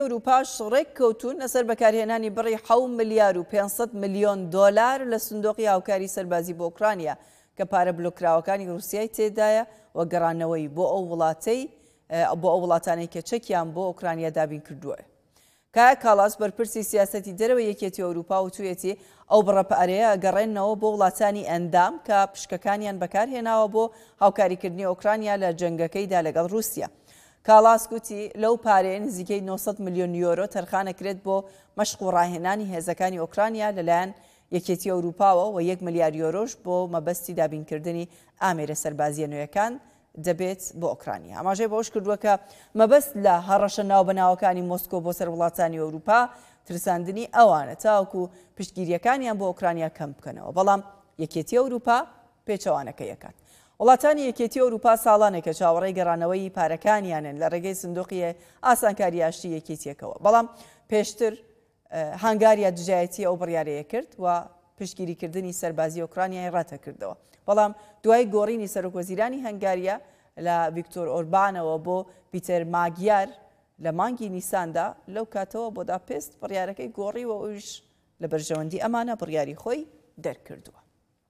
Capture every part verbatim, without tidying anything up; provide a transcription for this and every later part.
ئەوروپاش ڕێک کەوتون لەسەر بەکارهێنانی بڕی حەوت ملیار و پێنجسەد ملیۆن دۆلار لە سندوقی هاوکاری سەربازی بۆ ئوکرانیا کە پارە بلۆکراوەکانی رووسیای تێدایە و گەڕانەوەی بۆ ئەو وڵاتەی بۆ ئەو وڵاتانەی کە چەکیان بۆ ئوکرانیا دابین کردووە. کایە کاڵاس بەرپرسی سیاسەتی دەرەوە یەکێتی ئەوروپا وتوویەتی ئەو بڕە پارەیە ئەگەڕێنەوە بۆ وڵاتانی ئەندام کە پشکەکانیان بەکارهێناوە بۆ هاوکاریکردنی ئوکرانیا لە جەنگەکەیدا لەگەڵ رووسیا. کاڵاس گوتی لەو پارەیە نزیکەی نۆسەد ملیۆن یۆرۆ تەرخانەکرێت بۆ مەشق و ڕاهێنانی هێزەکانی ئوکرانیا لەلایەن یەکێتی ئەوروپاوە و یەک ملیار یۆرۆش بۆ مەبەستی دابینکردنی ئامێرە سەربازیە نوێیەکان دەبێت بۆ ئوکرانیا. ئاماژەی بەوەش کردووە کە مەبەست لە هەڕەشە ناوبەناوەکانی مۆسکۆ بۆ سەر وڵاتانی ئەوروپا ترساندنی ئەوانە تاوەکو پشتگیریەکانیان بۆ ئوکرانیا کەم بکەنەوە، بەڵام یەکێتی ئەوروپا پێچەوانەکە یەکات. وڵاتانی یەکێتی ئەوروپا ساڵانێکە چاوەڕێی گەڕانەوەی پارەکانیانن لە ڕێگەی سندوقی ئاسانکاری ئاشتی یەکێتیەکەوە، بەڵام پێشتر هەنگاریا دژایەتی ئەو بڕیارەیە کرد و پشتگیریکردنی سەربازی ئوکرانیای ڕاتە کردەوە، بەڵام دوای گۆڕینی سەرۆکوەزیرانی هەنگاریا لە ڤیکتۆر ئۆربانەوە بۆ پیتەر ماگیار لە مانگی نیساندا لەو کاتەوە بۆ داپێست بڕیارەکەی گۆڕیوە ئەوش لە بەرژەوەندی ئەمانە بڕیاری خۆی دەرکردووە.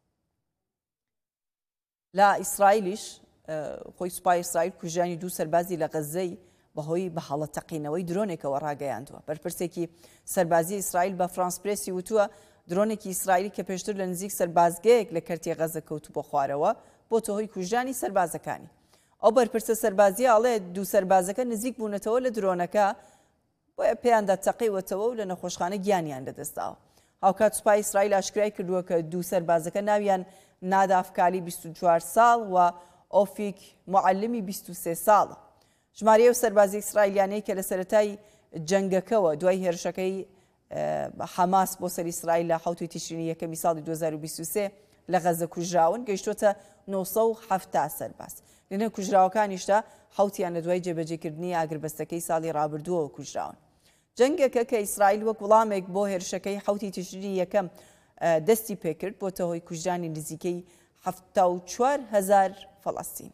لە ئیسرائیلیش خۆی سوپای ئیسرائیل کوژانی دوو سەربازی لە غەزەی بەهۆی بە هەڵە تەقینەوەی درۆنێکەوە ڕاگەیاندووە. بەرپرسێکی سەربازی ئیسرائیل بە فرانس پرێسی وتووە درۆنێکی ئیسرائیلی کە پێشتر لە نزیک سەربازگەیەک لە کەرتی غەزە کەوت بۆ خوارەوە بۆ تۆهۆی کوژانی سەربازەکانی. ئەو بەرپرسە سەربازیە ئاڵێ دوو سەربازەکە نزیک بوونەتەوە لە درۆنەکە بۆیە پێیاندا تەقیوەتەوە و لە نەخۆشخانە گیانیان لەدەستاوە. هاوکات سوپای ئیسرائیل ئاشکرای کردووە کە دوو سەربازەکە ناویان نادافکالی بیست و چوار ساڵ و ئۆفیک معلمی بیست و سێ ساڵە. ژمارەیە و سەربازی ئیسرائیلیانەی کە لە سەرەتای جەنگەکەوە دوای هێرشەکەی حەماس بۆ سەر ئیسرائیل لە حوتی تیشرینی یەکەمی ساڵی دوو هەزار و بیست و سێ لە غەزە کوژراون گەیشتۆتە نۆ سەد و هەفتاد سەرباز. لەنێو کوژراوەکانیشدا حوتیان لە دوای جێبەجێکردنی ئاگربەستەکەی ساڵی ڕابردووەوە کوژراون. جەنگەکە کە ئیسرائیل وەک وەڵامێک بۆ هێرشەکەی حوتی تیشرینی یەکەم دەستی پێکرد بۆتە هۆی کوژانی نزیکەی هەفتاد و چوار هەزار فەڵەستینی.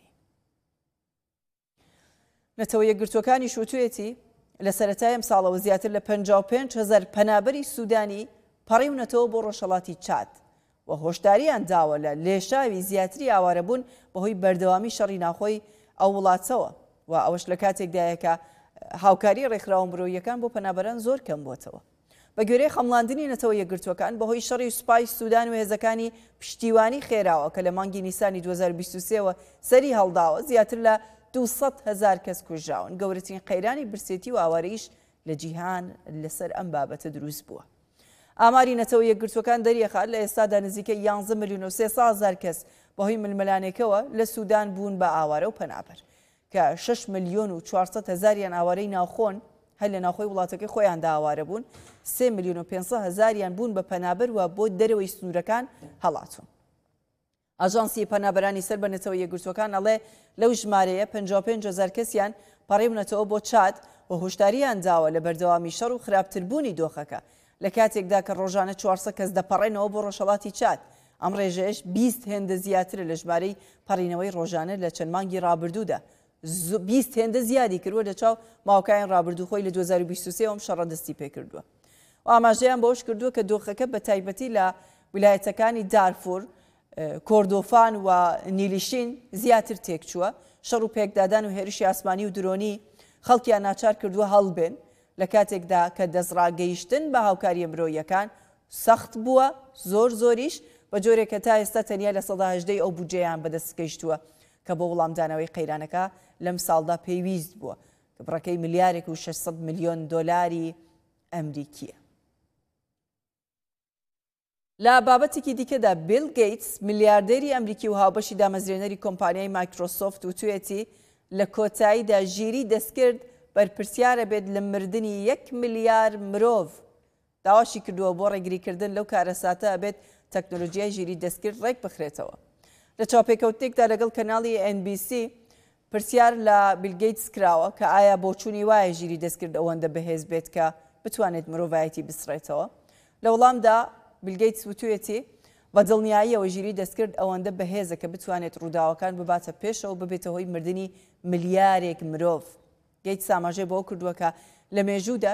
نەتەوە یەکگرتوەکانی شوتوێتی لە سەرەتای ئەم ساڵەوە زیاتر لە پەنجا و پێنج هەزار پەنابەری سوودانی پەڕیونەتەوە بۆ ڕۆژهەڵاتی چاد و هۆشداریان داوە لە لێشاوی زیاتری ئاوارەبوون بەهۆی بەردەوامی شەڕی ناخۆی ئەو وڵاتەوە و ئەوەش لە کاتێکدایە کە هاوکاری ڕێکخراوە مرۆییەکان بۆ پەنابەران زۆر کەم بۆتەوە. بە گوێرەی خەمڵاندنی نەتەوە یەکگرتوەکان بەهۆی شەڕی سوپای سوودان و هێزەکانی پشتیوانی خێراوە کە لە مانگی نیسانی دوو هەزار و بیست و سێەوە سەری هەڵداوە زیاتر لە دووسەد هەزار کەس کوژراون. گەورەترین قەیرانی برسێتی و ئاوارەیش لە جیهان لەسەر ئەم بابەتە دروست بووە. ئاماری نەتەوە یەکگرتوەکان دەریەخات لە ئێستادا نزیکە یانزە ملیۆن و سێ سەد هەزار کەس بەهۆی ململانێکەوە لە سوودان بوون بە ئاوارە و پەنابەر کە شەش ملیۆن و چوارسەد هەزاریان ئاوارەی ناوخۆن هەر لە ناوخۆی وڵاتەکەی خۆیاندا ئاوارە بوون، سێ ملیۆن و پێنجسەد هەزاریان بوون بە پەنابەر و بۆ دەرەوەی سنوورەکان هەڵاتون. ئاژانسی پەنابەرانی سەر بە نەتەوە یەکگرتوەکان ئەڵێ لەو ژمارەیە پەنجا و پێنج هەزار کەسیان پەڕێونەتەوە بۆ چاد و هۆشداریان داوە لە بەردەوامی شەڕ و خراپتربوونی دۆخەکە لە کاتێکدا کە ڕۆژانە چوارسەد کەس دەپەڕێنەوە بۆ ڕۆژهەڵاتی چاد. ئەم ڕێژەیەش بیست هێندە زیاترە لە ژمارەی پەڕینەوەی ڕۆژانە لە چەند مانگی ڕابردوودا. بیست هێندە زیادی کردووە لە چاو ماوەکانی ڕابردوو خۆی لە دوو هەزار و بیست و سێ ئەم شەڕە دەستی پێکردووە. و ئاماژەیان بەوەش کردووە کە دۆخەکە بە تایبەتی لە ویلایەتەکانی دارفور، کۆردۆفان و نیلیشین زیاتر تێکچووە. شەڕ و پێکدادان و هێرشی ئاسمانی و درۆنی خەڵکیان ناچار کردووە هەڵبێن لە کاتێکدا کە دەستڕاگەیشتن بە هاوکاریە مرۆییەکان سەخت بووە، زۆر زۆریش بە جۆرێکە تا ئێستا تەنیا لە سەدا هەژدەی ئەو بودجەیان بەدەست گەیشتووە کە بۆ وەڵامدانەوەی قەیرانەکە لەم ساڵدا پێویست بووە کە بڕەکەی ملیارێک و شەشسەد ملیۆن دۆلاری ئەمریکیە. لە بابەتێکی دیکەدا بیل گەیتس ملیاردێری ئەمریکی و هاوبەشی دامەزرێنەری کۆمپانیای مایکرۆسۆفت وتوێتی لە کۆتاییدا ژیری دەستکرد بەرپرسیارە بێت لە مردنی یەک ملیار مرۆڤ. داواشی کردووە بۆ ڕێگریکردن لەو کارەساتە ئەبێت تەکنۆلۆژیای ژیری دەستکرد ڕێک بخرێتەوە. لە چاوپێکەوتێکدا لەگەڵ کەناڵی ئێن بی سی پرسیار لە بیل گەیتس کراوە کە ئایا بۆچوونی وایە ژیری دەستکرد ئەوەندە بەهێز بێت کە بتوانێت مرۆڤایەتی بسڕێتەوە. لە وەڵامدا بیل گەیتس وتوێتی بە دڵنیاییەوە ژیری دەستکرد ئەوەندە بەهێزە کە بتوانێت ڕووداوەکان بباتە پێشەوە ببێتە هۆی مردنی ملیارێک مرۆڤ. گەیتس ئاماژەی بۆ کردووە کە لە مێژوودا